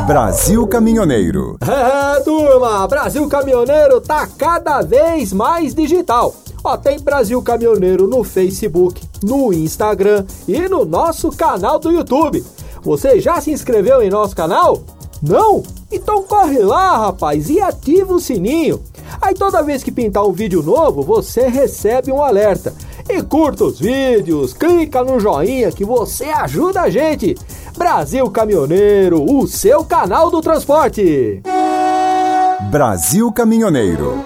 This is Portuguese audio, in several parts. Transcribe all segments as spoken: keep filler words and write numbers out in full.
Brasil Caminhoneiro. É, turma, Brasil Caminhoneiro tá cada vez mais digital. Ó, tem Brasil Caminhoneiro no Facebook, no Instagram e no nosso canal do YouTube. Você já se inscreveu em nosso canal? Não? Então corre lá, rapaz, e ativa o sininho. Aí toda vez que pintar um vídeo novo, você recebe um alerta. E curta os vídeos, clica no joinha que você ajuda a gente. Brasil Caminhoneiro, o seu canal do transporte. Brasil Caminhoneiro.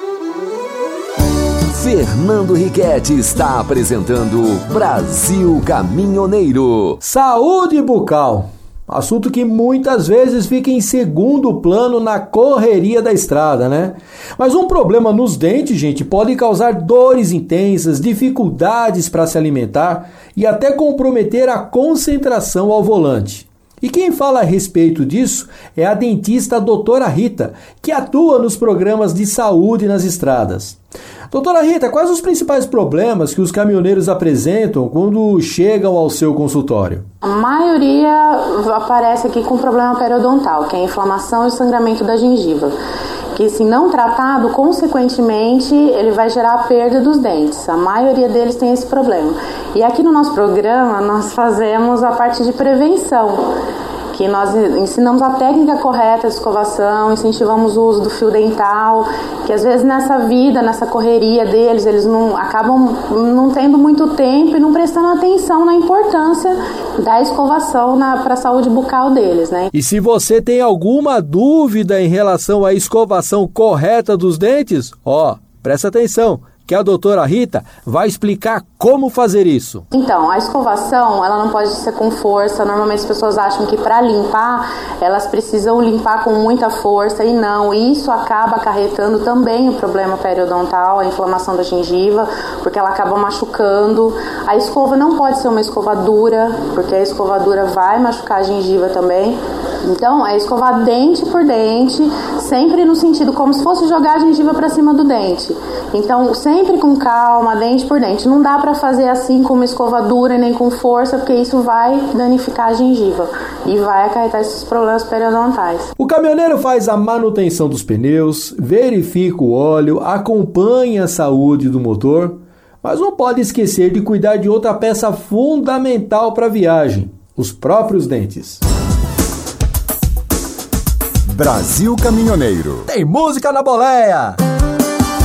Fernando Riquetti está apresentando Brasil Caminhoneiro. Saúde bucal. Assunto que muitas vezes fica em segundo plano na correria da estrada, né? Mas um problema nos dentes, gente, pode causar dores intensas, dificuldades para se alimentar e até comprometer a concentração ao volante. E quem fala a respeito disso é a dentista doutora Rita, que atua nos programas de saúde nas estradas. Doutora Rita, quais os principais problemas que os caminhoneiros apresentam quando chegam ao seu consultório? A maioria aparece aqui com problema periodontal, que é a inflamação e sangramento da gengiva. Que, se não tratado, consequentemente, ele vai gerar a perda dos dentes. A maioria deles tem esse problema. E aqui no nosso programa, nós fazemos a parte de prevenção, que nós ensinamos a técnica correta de escovação, incentivamos o uso do fio dental, que às vezes nessa vida, nessa correria deles, eles não acabam não tendo muito tempo e não prestando atenção na importância da escovação para a saúde bucal deles, né? E se você tem alguma dúvida em relação à escovação correta dos dentes, ó, presta atenção, que a doutora Rita vai explicar como fazer isso. Então, a escovação, ela não pode ser com força. Normalmente as pessoas acham que para limpar, elas precisam limpar com muita força e não. Isso acaba acarretando também o problema periodontal, a inflamação da gengiva, porque ela acaba machucando. A escova não pode ser uma escova dura, porque a escova dura vai machucar a gengiva também. Então, é escovar dente por dente, sempre no sentido como se fosse jogar a gengiva para cima do dente. Então, sempre com calma, dente por dente. Não dá para fazer assim com uma escova dura nem com força, porque isso vai danificar a gengiva e vai acarretar esses problemas periodontais. O caminhoneiro faz a manutenção dos pneus, verifica o óleo, acompanha a saúde do motor, mas não pode esquecer de cuidar de outra peça fundamental para a viagem, os próprios dentes. Brasil Caminhoneiro. Tem música na boleia!